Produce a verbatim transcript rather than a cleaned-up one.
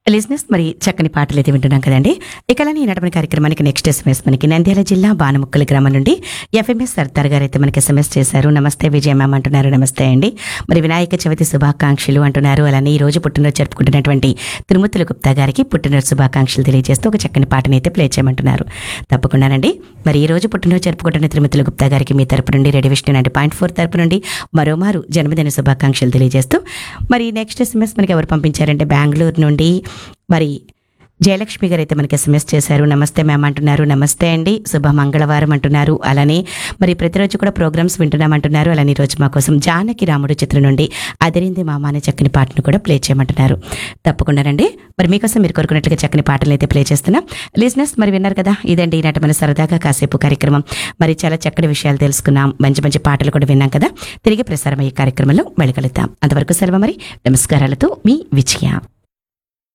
లిజినెస్ మరి చక్కని పాటలు అయితే వింటున్నాం కదండి. ఇకలని ఈనాటి కార్యక్రమానికి నెక్స్ట్ ఎస్ఎంఎస్ మనకి నంద్యాల జిల్లా బానముక్కల గ్రామం నుండి ఎఫ్ఎంఎస్ సర్దార్ గారు అయితే మనకి ఎస్ఎంఎస్ చేశారు. నమస్తే విజయ మ్యామ్ అంటున్నారు. నమస్తే అండి. మరి వినాయక చవితి శుభాకాంక్షలు అంటున్నారు. అలానే ఈ రోజు పుట్టినరోజు జరుపుకుంటున్నటువంటి తిరుమతుల గుప్తా గారికి పుట్టినరోజు శుభాకాంక్షలు తెలియజేస్తూ ఒక చక్కని పాటని అయితే ప్లే చేయమంటున్నారు. తప్పకుండానండి. మరి ఈ రోజు పుట్టినరోజు జరుపుకుంటున్న తిరుమతుల గుప్తా గారికి మీ తరపు నుండి ready Vishnu ninety point four తరపు నుండి మరోమారు జన్మదిన శుభాకాంక్షలు తెలియజేస్తూ మరి నెక్స్ట్ ఎస్ఎంఎస్ మనకి ఎవరు పంపించారంటే బెంగళూరు నుండి మరి జయలక్ష్మి గారు అయితే మనకి ఎస్ఎంఎస్ చేశారు. నమస్తే మ్యామ్ అంటున్నారు. నమస్తే అండి. శుభ మంగళవారం అంటున్నారు. అలానే మరి ప్రతిరోజు కూడా ప్రోగ్రామ్స్ వింటున్నామంటున్నారు. అలానే ఈరోజు మా కోసం జానకి రాముడు చిత్రం నుండి అదిరింది మామ అనే చక్కని పాటను కూడా ప్లే చేయమంటున్నారు. తప్పకుండానండి. మరి మీకోసం మీరు కోరుకున్నట్లుగా చక్కని పాటలు అయితే ప్లే చేస్తున్నాం. లిజినెస్ మరి విన్నారు కదా, ఇదండి ఈనాటి మన సరదాగా కాసేపు కార్యక్రమం. మరి చాలా చక్కటి విషయాలు తెలుసుకున్నాం, మంచి మంచి పాటలు కూడా విన్నాం కదా. తిరిగి ప్రసారం అయ్యే కార్యక్రమంలో వెళ్ళగలుగుతాం. అంతవరకు సెలవు. మరి నమస్కారాలతో మీ విజయ.